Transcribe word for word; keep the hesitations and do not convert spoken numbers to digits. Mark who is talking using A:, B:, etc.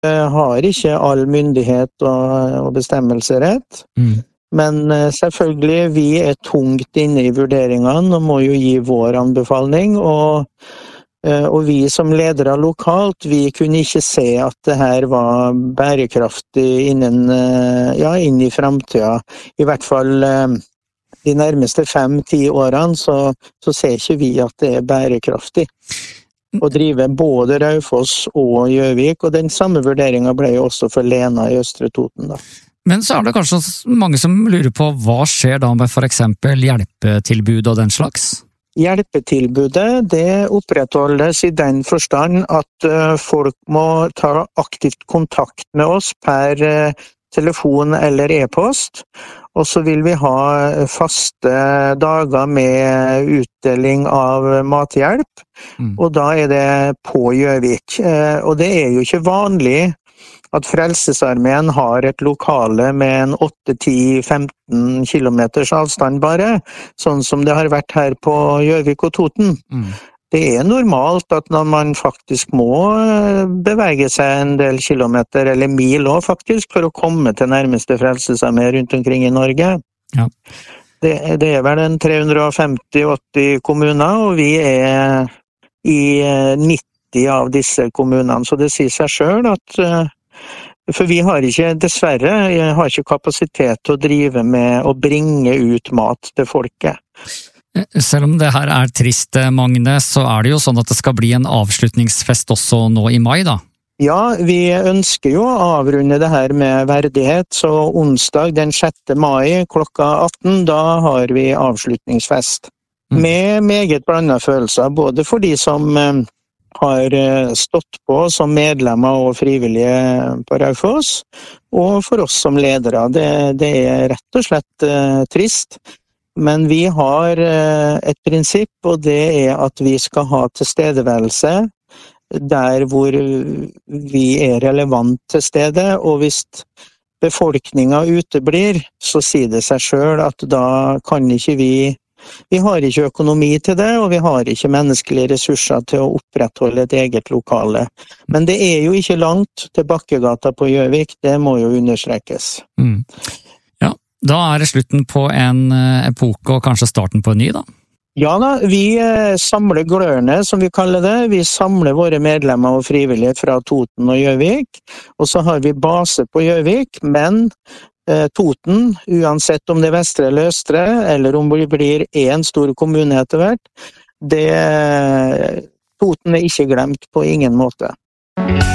A: eh, har ikke all myndighet og, og bestemmelserett. Mm. Men eh, selvfølgelig, vi er tungt inne i vurderingene og må jo gi vår anbefaling, og Og vi som ledere lokalt, vi kunne ikke se at det her var bærekraftig innen, ja, inn i fremtiden. I hvert fall de nærmeste fem-ti årene, så, så ser ikke vi at det er bærekraftig å drive både Raufoss og Gjøvik, og den samme vurderingen ble jo også for Lena i Østre Toten da.
B: Men så er det kanskje mange som lurer på hva skjer da med for eksempel hjelpetilbud og den slags?
A: Hjelpetilbudet, det opprettholdes i den forstand at folk må ta aktivt kontakt med oss per telefon eller e-post, og så vil vi ha faste dager med utdeling av mathjelp, mm. og da er det på Gjøvik. Og det er jo ikke vanlig at Frelsesarmeen har et lokale med en åtte ti femten kilometers avstand bare, sånn som det har vært her på Gjøvik og Toten. Mm. Det er normalt at når man faktisk må bevege seg en del kilometer, eller mil også faktisk, for å komme til nærmeste Frelsesarmeen rundt omkring i Norge. Ja. Det, det er vel en tre hundre femti til åtti kommuner, og vi er i nitti av disse kommunene, så det sier seg selv at for vi har ikke, dessverre, jeg har ikke kapasitet til å drive med å bringe ut mat til folket.
B: Selv om det her er trist, Magne, så er det jo sånn at det skal bli en avslutningsfest også nå i mai, da?
A: Ja, vi ønsker jo å avrunde det her med verdighet, så onsdag den sjette mai klokka atten, da har vi avslutningsfest. Mm. Med meget blandet følelser, både for de som har stått på som medlemmer og frivillige på Raufoss, og for oss som ledere. Det, det er rett og slett uh, trist, men vi har uh, et prinsipp, og det er at vi skal ha tilstedeværelse der hvor vi er relevant til stede, og hvis befolkningen uteblir, så sier det seg selv at da kan ikke vi Vi har ikke økonomi til det, og vi har ikke menneskelige ressurser til å opprettholde et eget lokale. Men det er jo ikke langt til Bakkegata på Gjøvik, det må jo understrekes. Mm.
B: Ja, da er det slutten på en epoke og kanskje starten på en ny, da?
A: Ja da, vi samler glørne, som vi kaller det. Vi samler våre medlemmer og frivillige fra Toten og Gjøvik, og så har vi base på Gjøvik, men Toten, uansett om det er Vestre eller Østre, eller om det blir en stor kommune etter hvert, det, Toten er ikke glemt på ingen måte.